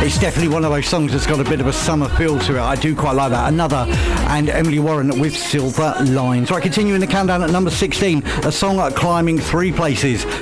It's definitely one of those songs that's got a bit of a summer feel to it. I do quite like that. Another, and Emily Warren with Silver Lines. Right, continuing the countdown at number 16, a song climbing 3 places